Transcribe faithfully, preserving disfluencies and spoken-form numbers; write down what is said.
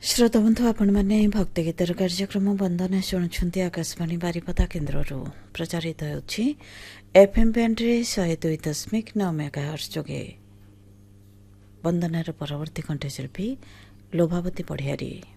श्रोता बंधु आपण मैंने भक्ति गीतर कार्यक्रम वंदना शुणुंट आकाशवाणी बारिपदा केन्द्र प्रचारित होछि एफएम बैंड रे एक सौ दो दशमिक नौ मेगाहर्ट्ज जोगे। वंदनार परवर्ती कंठशिल्पी लोभावती पढ़ियारी।